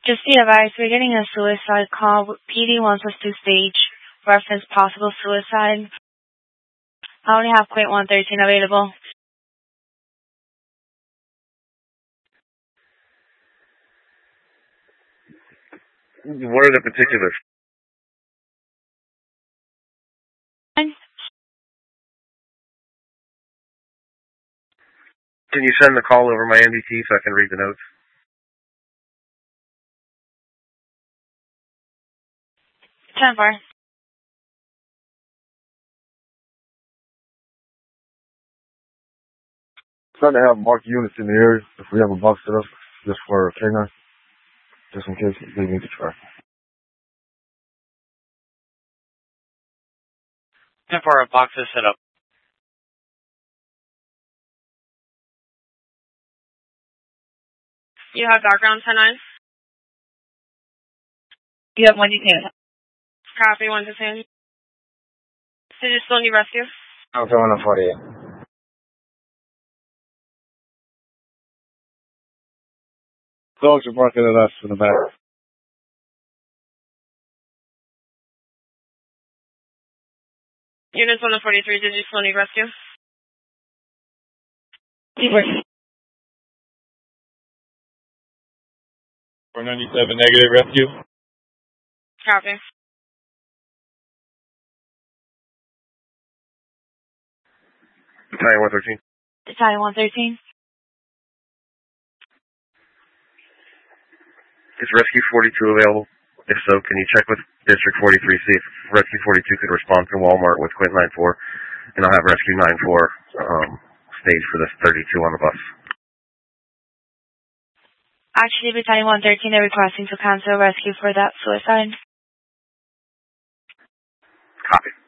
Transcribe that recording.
Just be advised, we're getting a suicide call. PD wants us to stage reference possible suicide. I only have Quint 113 available. What are the particulars? Can you send the call over my MDT so I can read the notes? Jennifer. Trying to have marked units in the area if we have a box set up just for K9, just in case they need to try. 10-4, a box is set up. You have background 10-9? You have 1-10. Copy 1-10. Did you still need rescue? I'm going to 48. Dogs are barking at us in the back. Units 1-43, did you still need rescue? 497 negative rescue. Copy. Battalion 113. Battalion 113. Is Rescue 42 available? If so, can you check with District 43, see if Rescue 42 could respond to Walmart with Quint 94, and I'll have Rescue 94 stage for this 32 on the bus. Actually, Battalion 113, they're requesting to cancel rescue for that suicide. Copy.